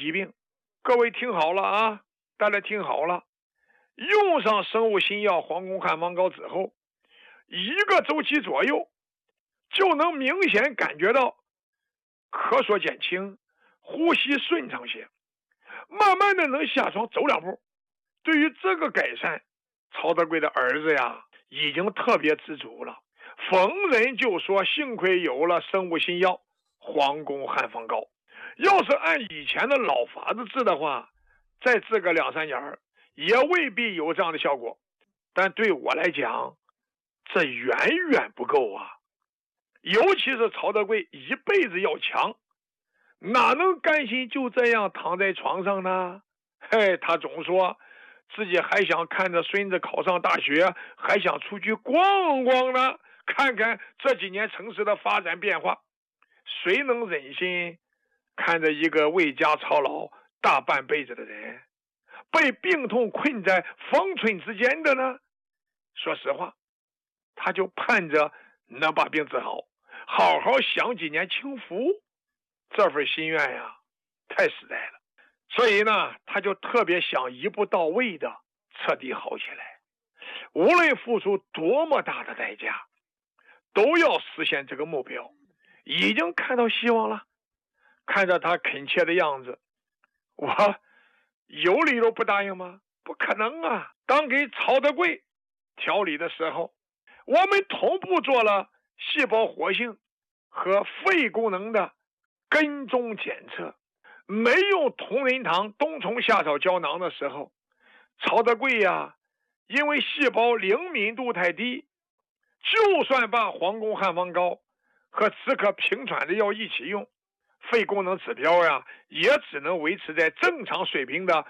疾病。各位听好了啊，大家听好了，用上生物新药黄宫汉方膏之后，1个周期左右就能明显感觉到咳嗽减轻，呼吸顺畅些，慢慢的能下床走2步。对于这个改善，曹德贵的儿子呀已经特别知足了，逢人就说幸亏有了生物新药黄宫汉方膏，要是按以前的老法子治的话，再治个2、3年也未必有这样的效果。但对我来讲，这远远不够啊！尤其是曹德贵一辈子要强，哪能甘心就这样躺在床上呢？他总说自己还想看着孙子考上大学，还想出去逛逛呢，看看这几年城市的发展变化。谁能忍心看着一个为家操劳大半辈子的人被病痛困在方寸之间的呢？说实话，他就盼着能把病治好，好好享几年清福。这份心愿呀，太实在了。所以呢，他就特别想一步到位的彻底好起来，无论付出多么大的代价，都要实现这个目标。已经看到希望了，看着他恳切的样子，我有理由不答应吗？不可能啊！当给曹德贵调理的时候，我们同步做了细胞活性和肺功能的跟踪检测。没用同仁堂冬虫夏草胶囊的时候，曹德贵呀，因为细胞灵敏度太低，就算把黄宫汉方膏和止咳平喘的药一起用，肺功能指标呀也只能维持在正常水平的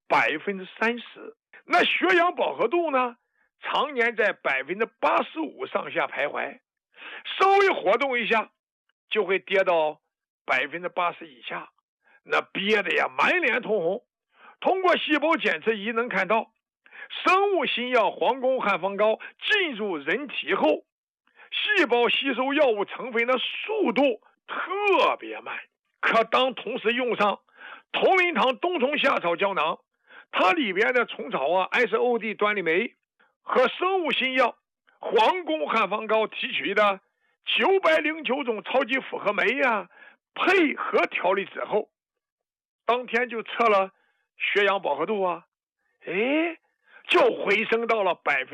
30%。那血氧饱和度呢，常年在85%上下徘徊，稍微活动一下就会跌到80%以下，那憋得呀满脸通红。通过细胞检测仪能看到，生物新药黄宫汉方膏进入人体后，细胞吸收药物成分的速度特别慢。可当同时用上同仁堂冬虫夏草胶囊，它里边的虫草SOD 端粒酶和生物新药黄宫汉方膏提取的909种超级复合酶配合调理之后，当天就测了血氧饱和度就回升到了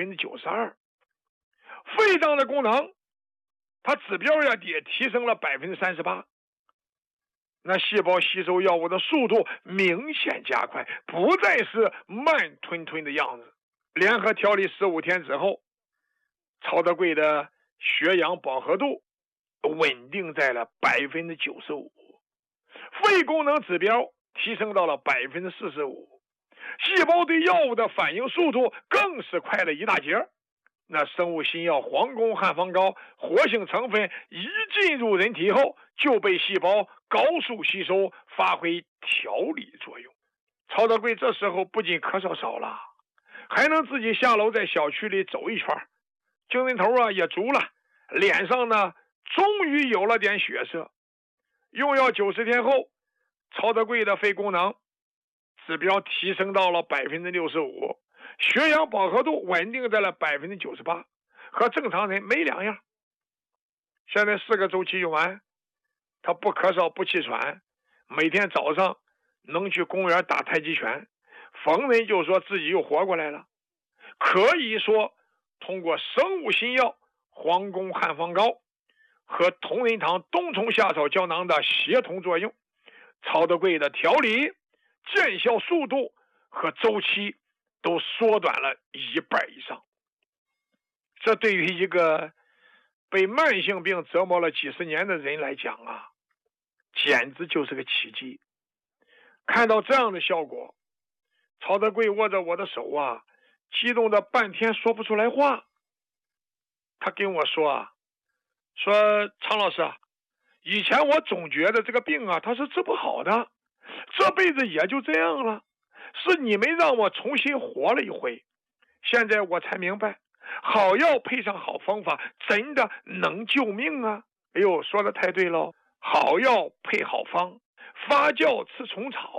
92%。肺脏的功能，它指标也提升了38%。那细胞吸收药物的速度明显加快，不再是慢吞吞的样子。联合调理15天之后，曹德贵的血氧饱和度稳定在了95%，肺功能指标提升到了45%，细胞对药物的反应速度更是快了一大截。那生物新药黄宫汉方膏活性成分一进入人体后，就被细胞高速吸收，发挥调理作用。曹德贵这时候不仅咳嗽少了，还能自己下楼在小区里走一圈，精神头也足了，脸上呢终于有了点血色。用药90天后，曹德贵的肺功能指标提升到了65%，血氧饱和度稳定在了98%，和正常人没两样。现在4个周期用完，他不咳嗽不气喘，每天早上能去公园打太极拳，逢人就说自己又活过来了。可以说，通过生物新药黄宫汉方膏和同仁堂冬虫夏草胶囊的协同作用，曹德贵的调理见效速度和周期都缩短了1半以上。这对于一个被慢性病折磨了几十年的人来讲简直就是个奇迹。看到这样的效果，曹德贵握着我的手激动的半天说不出来话。他跟我说常老师以前我总觉得这个病它是治不好的，这辈子也就这样了，是你们让我重新活了一回，现在我才明白，好药配上好方法真的能救命啊！哎呦，说的太对了，好药配好方，发酵吃虫草，